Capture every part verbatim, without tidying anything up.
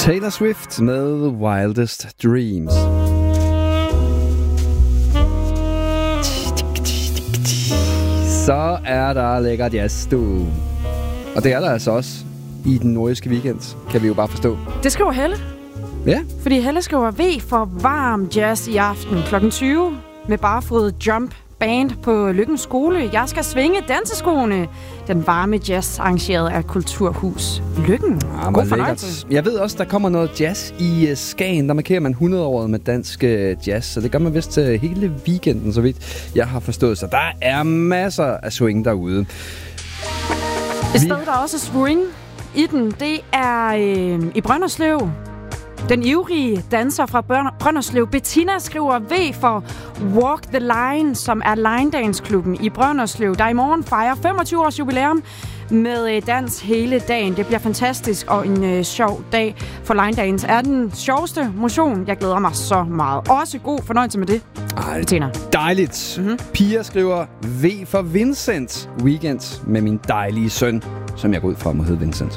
Taylor Swift med Wildest Dreams. Så er der lækkert jazz, du. Og det er der altså også i den nordiske weekend, kan vi jo bare forstå. Det skriver Helle. Ja. Fordi Helle skriver V for varm jazz i aften klokken tyve med Barefod Jump Band på Lykkens Skole. Jeg skal svinge danseskoene. Den varme jazz arrangeret af Kulturhus Lykken. Ah, God fornøjelse. Jeg ved også, der kommer noget jazz i uh, Skagen. Der markerer man hundrede-året med dansk uh, jazz. Så det gør man vist uh, hele weekenden, så vidt jeg har forstået. Så der er masser af swing derude. Et Vi... sted, der også er swing i den, det er øh, i Brønderslev. Den ivrige danser fra Brønderslev, Bettina, skriver V for Walk the Line, som er Line Dance-klubben i Brønderslev, der i morgen fejrer femogtyve års jubilæum med dans hele dagen. Det bliver fantastisk og en øh, sjov dag, for Line Dance er den sjoveste motion. Jeg glæder mig så meget. Også god fornøjelse med det, Ej, Bettina. Dejligt. Mm-hmm. Pia skriver V for Vincent. Weekend med min dejlige søn, som jeg går ud fra må hedde Vincent.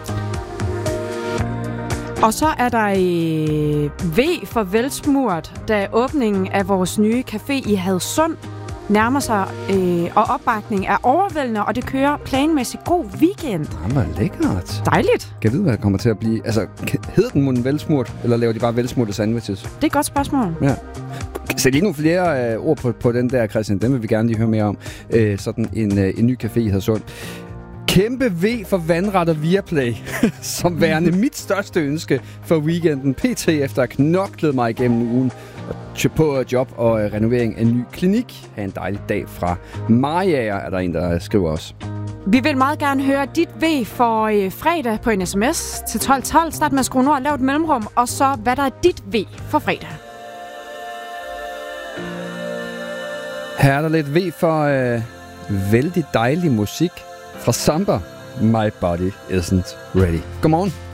Og så er der øh, V for Velsmurt, da åbningen af vores nye café i Hadsund nærmer sig, øh, og opbakningen er overvældende, og det kører planmæssigt god weekend. Det var lækkert. Dejligt. Kan jeg vide, hvad det kommer til at blive? Altså, hedder den munden Velsmurt, eller laver de bare velsmurte sandwiches? Det er et godt spørgsmål. Ja. Så lige nogle flere øh, ord på, på den der, Christian. Den vil vi gerne lige høre mere om. Øh, sådan en, øh, en ny café i Hadsund. Kæmpe V for vandret og Viaplay, som værende mit største ønske for weekenden. P T efter at have knoklet mig igennem ugen på job og renovering af en ny klinik. Ha' en dejlig dag fra Mariager, er der en, der skriver os. Vi vil meget gerne høre dit V for øh, fredag på en sms til tolv tolv. Start med at skrue nord, lav et mellemrum, og så hvad der er dit V for fredag. Her er der lidt V for øh, vældig dejlig musik fra Samba. My body isn't ready. Godmorgen.